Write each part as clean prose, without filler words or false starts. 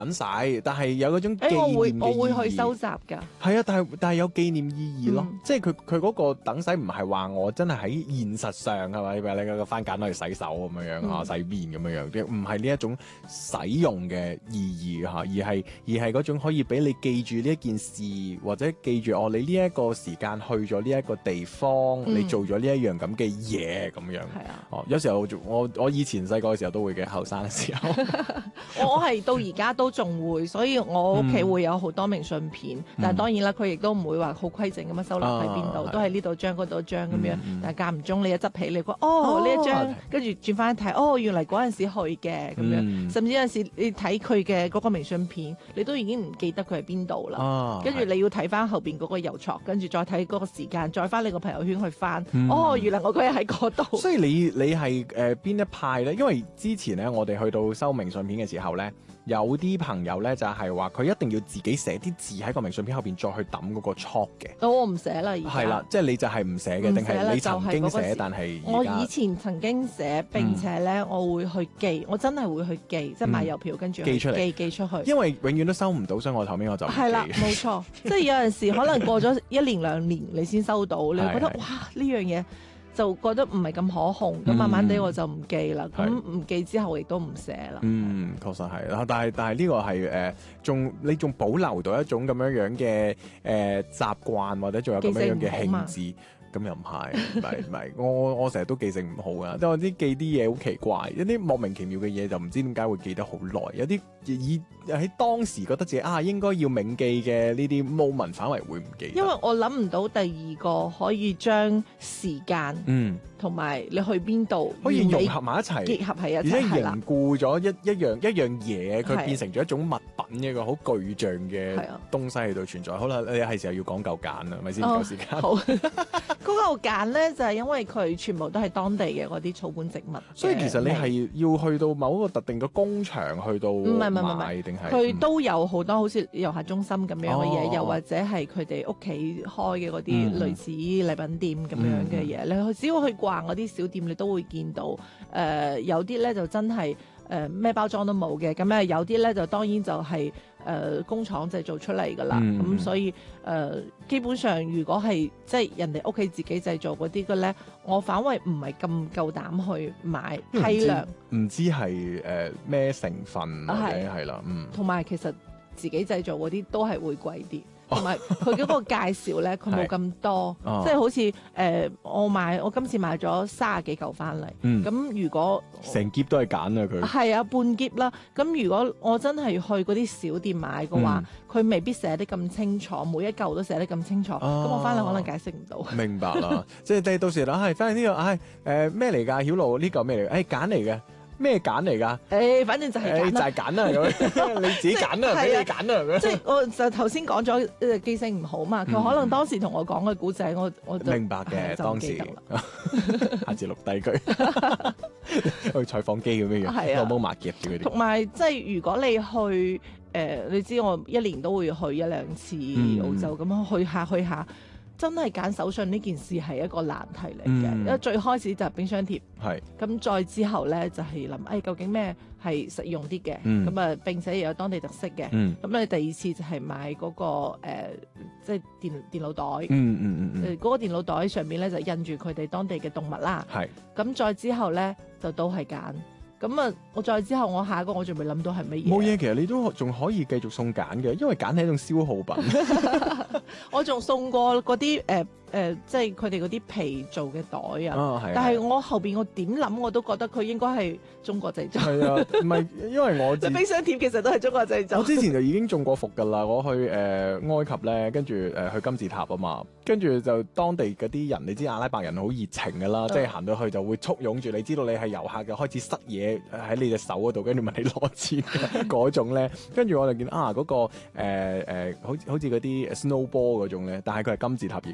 等使，但係有嗰種紀我念嘅意義。 會去收集㗎。 係啊，但係有紀念意義咯， 嗯即係佢嗰個等洗唔係話我真係喺現實上係咪？你個番梘攞嚟洗手咁樣啊，洗面咁樣，唔係呢一種使用嘅意義嚇，而係嗰種可以俾你記住呢一件事，或者記住你呢一個時間去咗呢一個地方，你做咗呢一樣咁嘅嘢咁樣。 係啊， 有時候我以前細個嘅時候都會嘅，後生嘅時候。 我係到而家都仲會，所以我屋企會有好多明信片。但係當然啦，佢亦都唔會話好規整咁樣收納喺邊度，都係呢度張嗰度張咁樣。但係間唔中你一執起，你覺呢一張，跟住轉翻睇，原嚟嗰陣時去嘅咁樣。甚至有陣時你睇佢嘅嗰個明信片，你都已經唔記得佢喺邊度啦。跟住你要睇翻後邊嗰個郵戳，跟住再睇嗰個時間，再翻你個朋友圈去翻。原來我嗰日喺嗰度。 所以你係邊一派咧？因為之前咧，我哋去到收明信片嘅時候咧，有啲朋友咧就係話佢一定要自己寫啲字喺個明信片後邊，再去抌嗰個戳嘅。 我唔寫啦，而家係啦，即係你就係唔寫嘅，定係你曾經寫，但係我以前曾經寫，並且咧我會去寄，我真係會去寄，即係買郵票跟住寄出嚟， 寄出去。 因為永遠都收唔到，所以我後面我就唔寄。 係啦，冇錯，即係有陣時可能過咗1年2年你先收到，你會覺得哇呢樣嘢。就覺得唔係咁可控，咁慢慢地我就唔記啦。咁唔記之後亦都唔寫啦。 確實係啦。但係呢個係你仲保留到一種咁樣樣嘅習慣，或者仲有咁樣樣嘅興致。咁又唔係，我成日都記性唔好噶，即係我啲記啲嘢好奇怪，一啲莫名其妙嘅嘢就唔知點解會記得好耐，有啲喺當時覺得自己應該要銘記嘅呢啲 moment 反為會唔記得。因為我諗唔到第二個可以將時間同埋你去邊度可以融合埋一齊， 結合喺一齊， 而且凝固咗一樣嘢，佢變成咗一種物品，一個好具象嘅東西喺度存在。好啦，你係時候要講夠揀啦，咪先夠時間。 好，嗰個揀咧就係因為佢全部都係當地嘅嗰啲草本植物， 所以其實你係要去到某一個特定嘅工場去到買定係佢都有好多好似遊客中心咁樣嘅嘢，又或者係佢哋屋企開嘅嗰啲類似禮品店咁樣嘅嘢。你只要去逛嗰啲小店，你都會見到。有啲咧就真係咩包裝都冇嘅，咁咧有啲咧就當然就係工廠製造出嚟噶啦。咁所以基本上如果係即係人哋屋企自己製造嗰啲嘅咧，我反為唔係咁夠膽去買批量， 唔知係咩成分或者係啦， 同埋其實自己製造嗰啲都係會貴啲。同埋佢嗰個介紹咧，佢冇咁多，即係好似我今次買咗30幾嚿翻嚟，咁如果成篋都係揀啊佢， 係啊半篋啦，咁如果我真係去嗰啲小店買嘅話，佢未必寫得咁清楚，每一嚿都寫得咁清楚，咁我翻嚟可能解釋唔到。 明白啦，即係到時啦，翻嚟呢個咩嚟㗎？曉露呢嚿咩嚟？揀嚟嘅。咩揀嚟㗎？ 反正就係揀就係揀啦咁，你自己揀啦，俾你揀啦。 即係我就頭先講咗記性唔好嘛，佢可能當時同我講嘅古仔，我就明白嘅當時。下次錄低佢，去採訪機咁樣樣，攞毛麻夾住佢哋。 同埋即係如果你去你知我1年都會去1-2次澳洲咁樣去下。真係揀手信呢件事係一個難題嚟嘅，因為最開始就係冰箱貼，咁再之後咧就係諗，究竟咩係實用啲嘅，咁並且又有當地特色嘅，咁你第二次就係買嗰個即係電腦袋，嗰個電腦袋上面咧就印住佢哋當地嘅動物啦，咁再之後咧就都係揀。咁我再之後我下一個我仲未諗到係乜嘢。冇嘢，其實你都仲可以繼續送揀嘅，因為揀係一種消耗品。 我仲送過嗰啲即係佢哋嗰啲皮做嘅袋啊。但係我後邊我點諗我都覺得佢應該係中國製造。 係啊，唔係因為我冰箱貼其實都係中國製造。 我之前就已經中過伏㗎啦，我去埃及咧，跟住去金字塔啊嘛，跟住就當地嗰啲人，你知阿拉伯人好熱情㗎啦，即係行到去就會簇擁住你，知道你係遊客就開始塞嘢喺你隻手嗰度，跟住問你攞錢嗰種咧，跟住我就見嗰個好似嗰啲 snowball 嗰種咧，但係佢係金字塔形狀啊，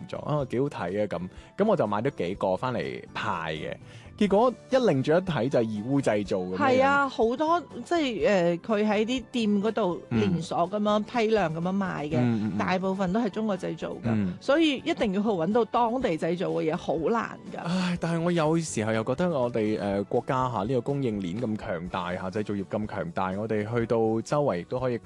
幾好睇啊咁我就買咗幾個翻嚟派嘅。結果一擰住一睇就係義烏製造咁樣。 係啊，好多即係佢喺啲店嗰度連鎖咁樣批量咁樣賣嘅，大部分都係中國製造㗎，所以一定要去揾到當地製造嘅嘢，好難㗎。 唉，但係我有時候又覺得我哋國家呢個供應鏈咁強大嚇，製造業咁強大，我哋去到周圍亦都可以